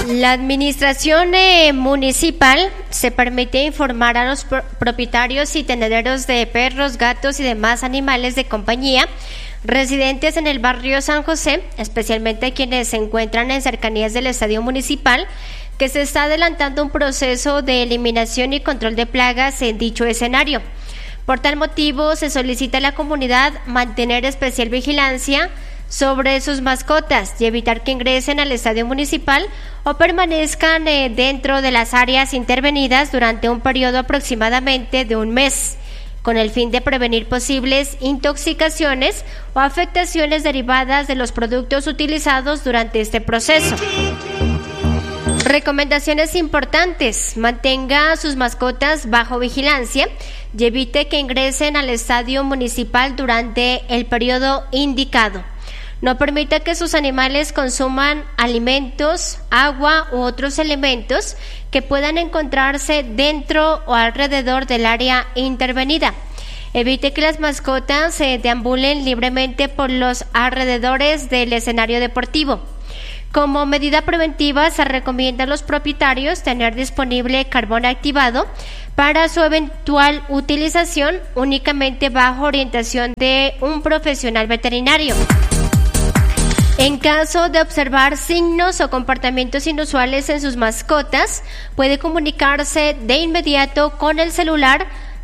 La administración municipal se permite informar a los propietarios y tenederos de perros, gatos y demás animales de compañía residentes en el barrio San José, especialmente quienes se encuentran en cercanías del estadio municipal, que se está adelantando un proceso de eliminación y control de plagas en dicho escenario. Por tal motivo, se solicita a la comunidad mantener especial vigilancia sobre sus mascotas y evitar que ingresen al estadio municipal o permanezcan dentro de las áreas intervenidas durante un periodo aproximadamente de un mes, con el fin de prevenir posibles intoxicaciones o afectaciones derivadas de los productos utilizados durante este proceso. Recomendaciones importantes: mantenga a sus mascotas bajo vigilancia y evite que ingresen al estadio municipal durante el periodo indicado. No permita que sus animales consuman alimentos, agua u otros elementos que puedan encontrarse dentro o alrededor del área intervenida. Evite que las mascotas se deambulen libremente por los alrededores del escenario deportivo. Como medida preventiva, se recomienda a los propietarios tener disponible carbón activado para su eventual utilización únicamente bajo orientación de un profesional veterinario. En caso de observar signos o comportamientos inusuales en sus mascotas, puede comunicarse de inmediato con el celular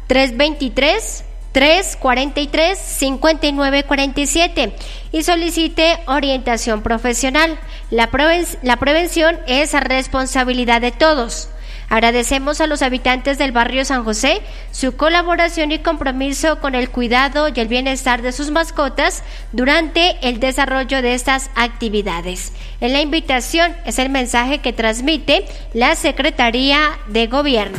323-343-5947 y solicite orientación profesional. La prevención es responsabilidad de todos. Agradecemos a los habitantes del barrio San José su colaboración y compromiso con el cuidado y el bienestar de sus mascotas durante el desarrollo de estas actividades. En la invitación es el mensaje que transmite la Secretaría de Gobierno.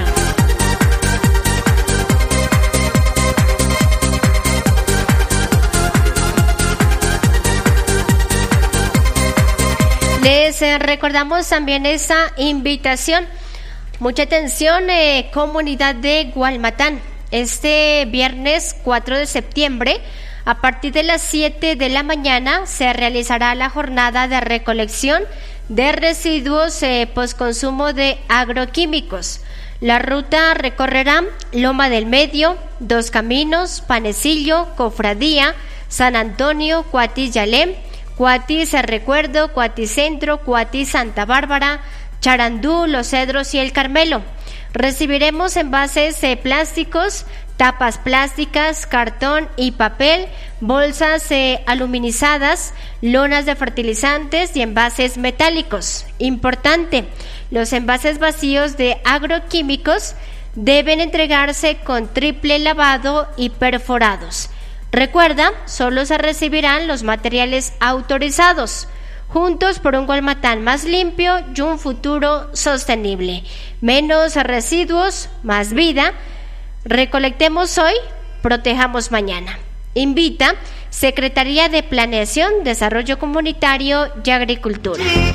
Les recordamos también esa invitación. Mucha atención, comunidad de Gualmatán. Este viernes 4 de septiembre, a partir de las 7 de la mañana, se realizará la jornada de recolección de residuos postconsumo de agroquímicos. La ruta recorrerá Loma del Medio, Dos Caminos, Panecillo, Cofradía, San Antonio, Cuatis Yalem, Cuatis Recuerdo, Cuatis Centro, Cuatis Santa Bárbara, Charandú, Los Cedros y El Carmelo. Recibiremos envases plásticos, tapas plásticas, cartón y papel, bolsas aluminizadas, lonas de fertilizantes y envases metálicos. Importante: los envases vacíos de agroquímicos deben entregarse con triple lavado y perforados. Recuerda, solo se recibirán los materiales autorizados. Juntos por un Gualmatán más limpio y un futuro sostenible. Menos residuos, más vida. Recolectemos hoy, protejamos mañana. Invita Secretaría de Planeación, Desarrollo Comunitario y Agricultura.